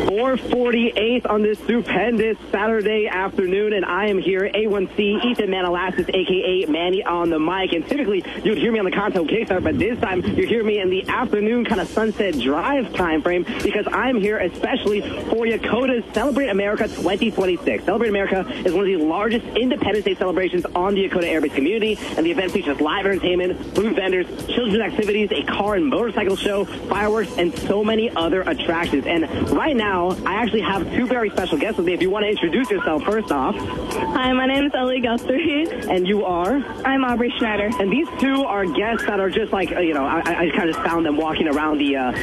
4:48 on this stupendous Saturday afternoon, and I am here, A1C, Ethan Manalassis, a.k.a. Manny on the mic. And typically, you'd hear me on the Conto Kickstart, but this time, you hear me in the afternoon kind of sunset drive time frame, because I'm here especially for Yokota's Celebrate America 2026. Celebrate America is one of the largest Independence Day celebrations on the Yokota Air Base community, and the event features live entertainment, food vendors, children's activities, a car and motorcycle show, fireworks, and so many other attractions. And right now, I actually have two very special guests with me. If you want to introduce yourself first off. Hi, my name is Ellie Guthrie. And you are? I'm Aubrey Schneider. And these two are guests that are just like, I kind of found them walking around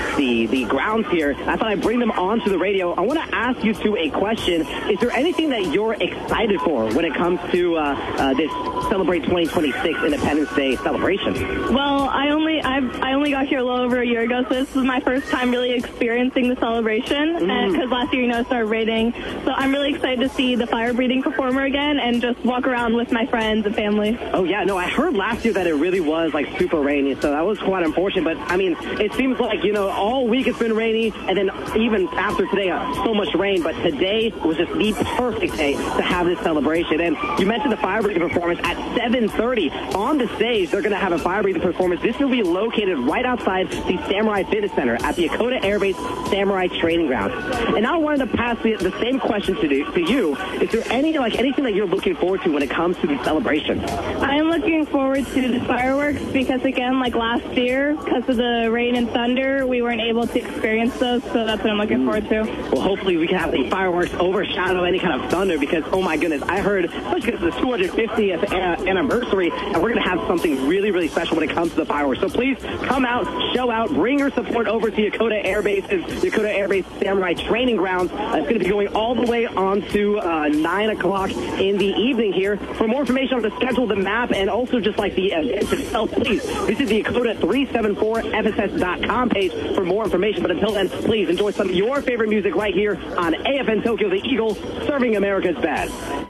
the grounds here. I thought I'd bring them onto the radio. I want to ask you two a question. Is there anything that you're excited for when it comes to this Celebrate 2026 Independence Day celebration? Well, I only got here a little over a year ago, so this is my first time really experiencing the celebration, because last year, I started raiding. So I'm really excited to see the fire breathing performer again and just walk around with my friends and family. Oh, yeah. No, I heard last year that it really was, super rainy, so that was quite unfortunate. But, I mean, it seems like, all week it's been rainy, and then even after today, so much rain. But today was just the perfect day to have this celebration. And you mentioned the fire breathing performance at 7:30 on the stage. They're going to have a fire breathing performance. This will be located right outside the Samurai Fitness Center at the Yokota Air Base Samurai Training Ground. And I wanted to pass the same question to you. Is there anything that you're looking forward to when it comes to the celebration? I am looking forward to the fireworks because, again, like last year, because of the rain and thunder, we weren't able to experience those, so that's what I'm looking forward to. Well, hopefully we can have the fireworks overshadow any kind of thunder, because, oh my goodness, I heard, especially because it's the 250th anniversary, and we're going to have something really, really special when it comes to the fireworks. So please come out, show out, bring your support over to Yokota Air Base's Yokota Air Base Samurai Training Grounds. It's going to be going all the way on to 9 o'clock in the evening here. For more information on the schedule, the map, and also just like the event itself, please visit the Yokota374FSS.com page for more information. But until then, please enjoy some of your favorite music right here on AFN Tokyo, the Eagle, serving America's best.